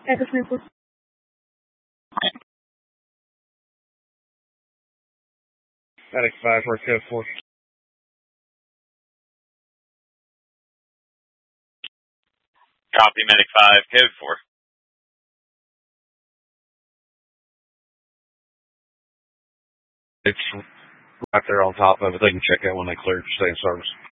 Echo 24. Medic 5 for code 4. Copy, Medic 5, code 4. It's right there on top of it. They can check out when they clear. Stay in service.